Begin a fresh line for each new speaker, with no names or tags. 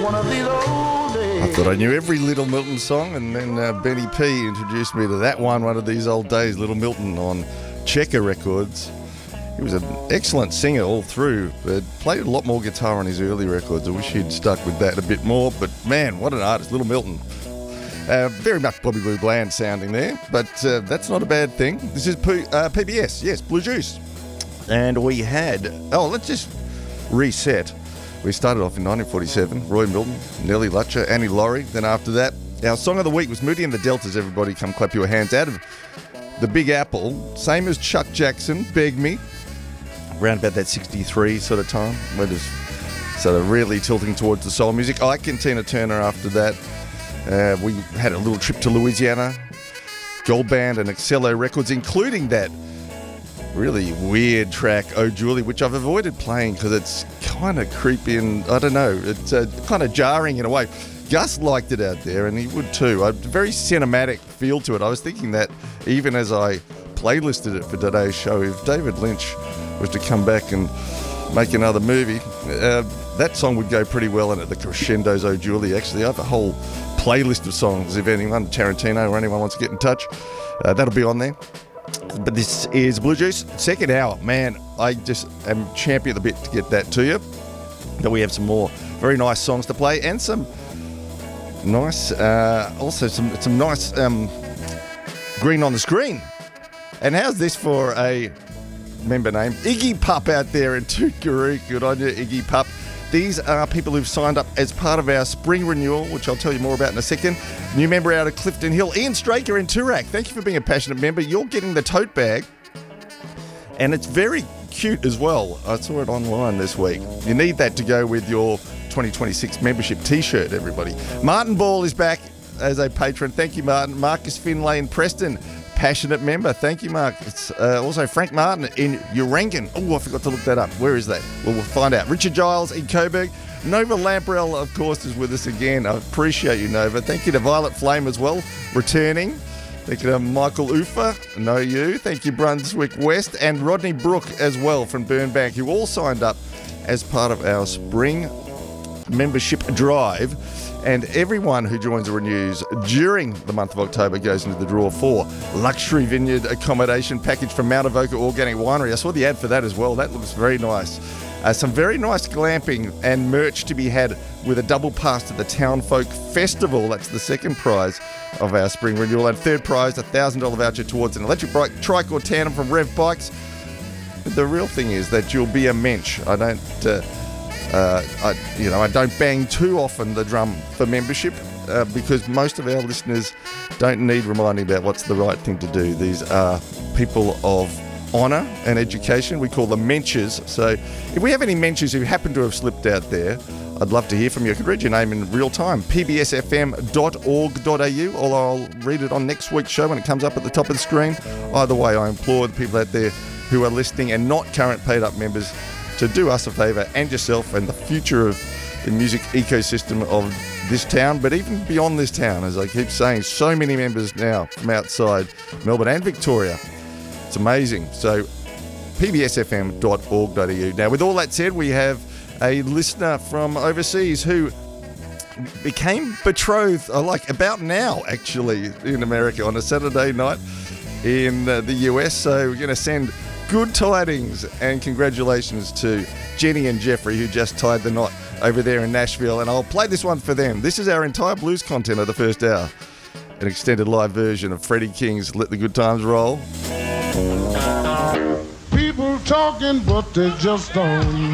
one of these old days.
I thought I knew every Little Milton song, and then Benny P introduced me to that one of these old days, Little Milton on Checker Records. He was an excellent singer all through, but played a lot more guitar on his early records. I wish he'd stuck with that a bit more, but man, what an artist, Little Milton. Very much Bobby Blue Bland sounding there, but that's not a bad thing. This is PBS, yes, Blue Juice. And we had, let's just reset. We started off in 1947, Roy Milton, Nellie Lutcher, Annie Laurie. Then after that, our song of the week was Moody and the Deltas. Everybody come clap your hands. Out of the Big Apple, same as Chuck Jackson, Beg Me, around about that 63 sort of time. We're just sort of really tilting towards the soul music. Ike and Tina Turner after that. We had a little trip to Louisiana, Gold Band and Excello Records, including that really weird track, Oh Julie, which I've avoided playing because it's kind of creepy and, I don't know, it's kind of jarring in a way. Gus liked it out there, and he would too. A very cinematic feel to it. I was thinking that even as I playlisted it for today's show, if David Lynch was to come back and make another movie, that song would go pretty well in it, the Crescendo's Oh Julie. Actually, I have a whole playlist of songs. If anyone, Tarantino or anyone wants to get in touch, that'll be on there. But this is Blue Juice, second hour. Man, I just am champing at the bit to get that to you. Then we have some more very nice songs to play, and some nice, also some nice green on the screen. And how's this for a member name? Iggy Pup out there in Tootgaroo. Good on you, Iggy Pup. These are people who've signed up as part of our spring renewal, which I'll tell you more about in a second. New member out of Clifton Hill, Ian Straker in Toorak. Thank you for being a passionate member. You're getting the tote bag, and it's very cute as well. I saw it online this week. You need that to go with your 2026 membership t-shirt, everybody. Martin Ball is back as a patron. Thank you, Martin. Marcus Finlay in Preston, passionate member. Thank you, Mark. It's also Frank Martin in Urangan. Oh, I forgot to look that up. Where is that? Well, we'll find out. Richard Giles in Coburg. Nova Lamprell, of course, is with us again. I appreciate you, Nova. Thank you to Violet Flame as well, returning. Thank you to Michael Ufa, know you. Thank you, Brunswick West, and Rodney Brook as well from Burnbank, who all signed up as part of our spring membership drive. And everyone who joins or renews during the month of October goes into the draw for luxury vineyard accommodation package from Mount Avoca Organic Winery. I saw the ad for that as well. That looks very nice. Some very nice glamping and merch to be had with a double pass to the Town Folk Festival. That's the second prize of our spring renewal. And third prize, a $1,000 voucher towards an electric bike, trike or tandem from Rev Bikes. But the real thing is that you'll be a mensch. I don't bang too often the drum for membership because most of our listeners don't need reminding about what's the right thing to do. These are people of honour and education. We call them menschers. So if we have any menschers who happen to have slipped out there, I'd love to hear from you. I could read your name in real time. pbsfm.org.au, or I'll read it on next week's show when it comes up at the top of the screen. Either way, I implore the people out there who are listening and not current paid-up members to do us a favour and yourself and the future of the music ecosystem of this town, but even beyond this town, as I keep saying, so many members now from outside Melbourne and Victoria. It's amazing. So pbsfm.org.au. Now, with all that said, we have a listener from overseas who became betrothed, about now, actually, in America on a Saturday night in the US. So we're going to send good tidings and congratulations to Jenny and Jeffrey, who just tied the knot over there in Nashville. And I'll play this one for them. This is our entire blues content of the first hour. An extended live version of Freddie King's Let the Good Times Roll.
People talking, but they just don't